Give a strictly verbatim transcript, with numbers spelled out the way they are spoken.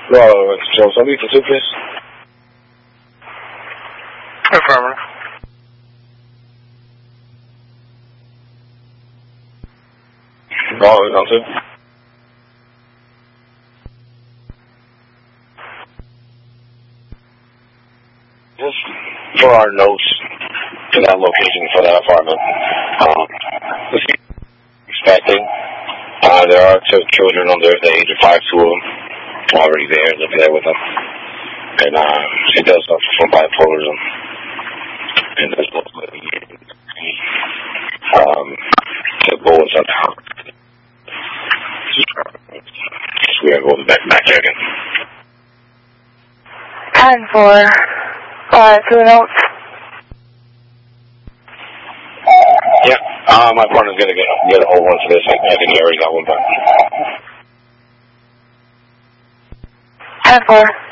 Well, so somebody to two, please. Affirmative. Roll on two. Just for our notes to that location for that apartment. Um, expecting. Uh, there are two children under the age of five, two of them already there, living there with them. And uh, she does suffer from bipolarism. And there's um, the bullets on top. We are going back, back checking. ten four. Uh, two notes. Yeah, uh, my partner's gonna get get a hold one for this. I, I think he already got one back. ten four.